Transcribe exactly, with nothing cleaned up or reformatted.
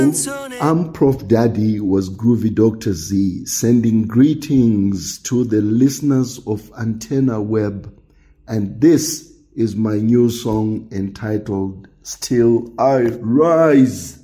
I'm Prof Daddy was Groovy Doctor Z, sending greetings to the listeners of Antenna Web, and this is my new song entitled Still I Rise.